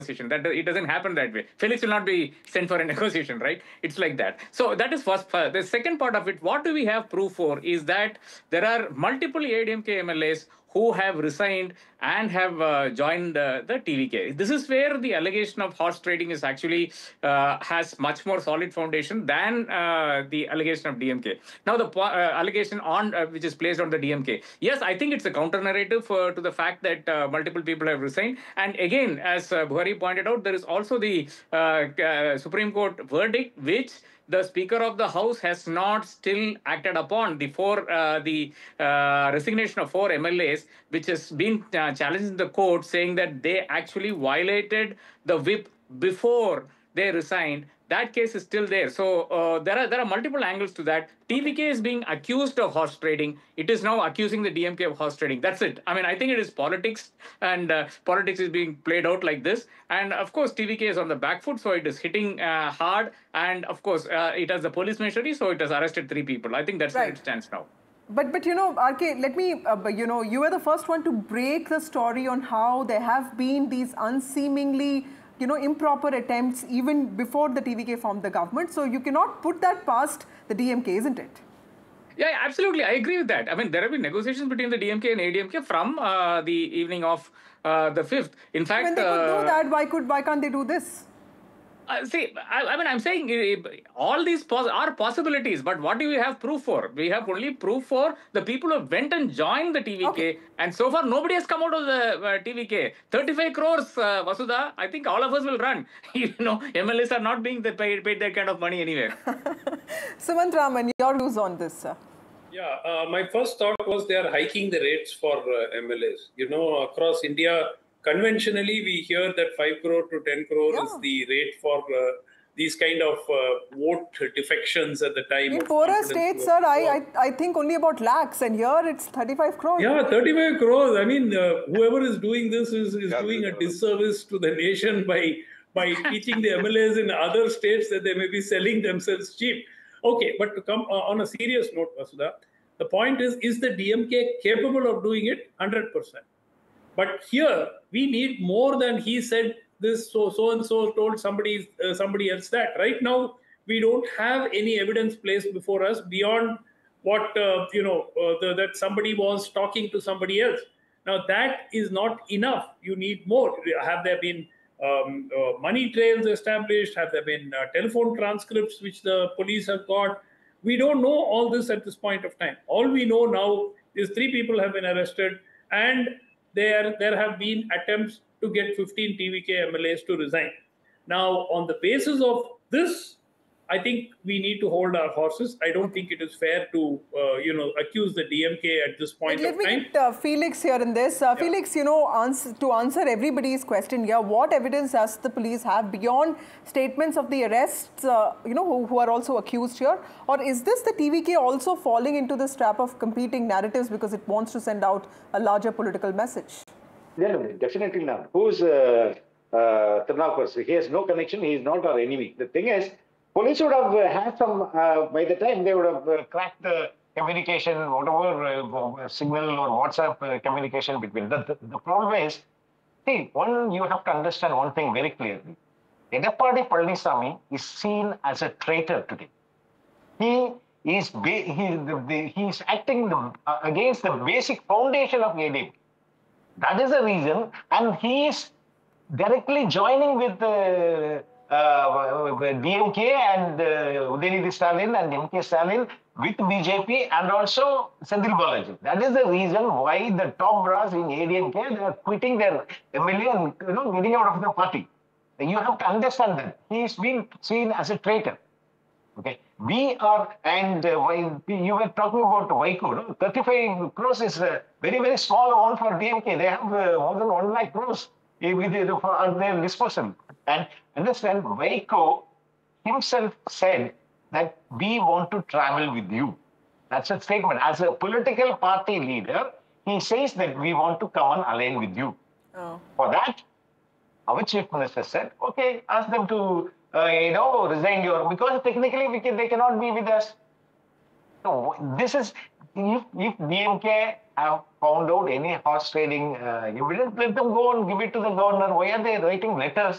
That it doesn't happen that way. Felix will not be sent for a negotiation, right? It's like that. So that is first. The second part of it, what do we have proof for, is that there are multiple ADMK MLAs who have resigned and have joined the TVK. This is where the allegation of horse trading is actually has much more solid foundation than the allegation of DMK. Now, the allegation on which is placed on the DMK, yes, I think it's a counter narrative to the fact that multiple people have resigned. And again, as Buhari pointed out, there is also the Supreme Court verdict, which the Speaker of the House has not still acted upon the resignation of 4 MLAs, which has been challenged in the court, saying that they actually violated the whip before they resigned. That case is still there. So there are multiple angles to that. TVK is being accused of horse trading. It is now accusing the DMK of horse trading. That's it. I mean, I think it is politics, and politics is being played out like this. And of course, TVK is on the back foot, so it is hitting hard. And of course, it has the police machinery, so it has arrested 3 people. I think that's where it stands now. But you know, RK, let me, you were the first one to break the story on how there have been these unseemingly, improper attempts even before the TVK formed the government. So you cannot put that past the DMK, isn't it? Yeah, absolutely. I agree with that. I mean, there have been negotiations between the DMK and ADMK from the evening of the 5th. In fact, when they could do that, why can't they do this? See, I mean, I'm saying all these are possibilities, but what do we have proof for? We have only proof for the people who went and joined the TVK, okay. And so far nobody has come out of the TVK. 35 crores, Vasudha, I think all of us will run. MLAs are not being paid that kind of money anywhere. Sumant Raman, your views on this, sir? Yeah, my first thought was they are hiking the rates for MLAs. Across India, conventionally, we hear that 5 crore to 10 crore is the rate for these kind of vote defections at the time. In poorer states, sir, I think only about lakhs, and here it's 35 crores. Yeah, 35 crores. I mean, whoever is doing this is doing a disservice to the nation by teaching the MLAs in other states that they may be selling themselves cheap. Okay, but to come on a serious note, Vasudha, the point is the DMK capable of doing it? 100%. But here, we need more than he said this, so-and-so told somebody else that. Right now, we don't have any evidence placed before us beyond what, that somebody was talking to somebody else. Now, that is not enough. You need more. Have there been money trails established? Have there been telephone transcripts which the police have got? We don't know all this at this point of time. All we know now is 3 people have been arrested, and there have been attempts to get 15 TVK MLAs to resign. Now, on the basis of this, I think we need to hold our horses. I don't think it is fair to, accuse the DMK at this point of time. Let me get Felix here in this. Felix, to answer everybody's question here, what evidence does the police have beyond statements of the arrests, who are also accused here? Or is this the TVK also falling into this trap of competing narratives because it wants to send out a larger political message? No, definitely not. Who's Tirunakar? He has no connection. He is not our enemy. The thing is, police would have had some, by the time they would have cracked the communication, whatever signal or WhatsApp communication between. The problem is, see, you have to understand one thing very clearly. Edappadi Palaniswamy is seen as a traitor today. He is acting against the basic foundation of ADMK. That is the reason, and he is directly joining with the DMK and Udayanidhi Stalin and MK Stalin with BJP and also Senthil Balaji. That is the reason why the top brass in ADMK, they are quitting their MLA and getting out of the party. You have to understand that he is being seen as a traitor. Okay, we are, and you were talking about Vaiko. 35 crores is a very, very small amount for DMK. They have more than 1 lakh crores at their disposal. And understand, Vaiko himself said that we want to travel with you. That's a statement. As a political party leader, he says that we want to come and align with you. Oh. For that, our chief minister said, okay, ask them to resign because technically they cannot be with us. So this is if DMK have found out any horse trading evidence, let them go and give it to the governor. Why are they writing letters?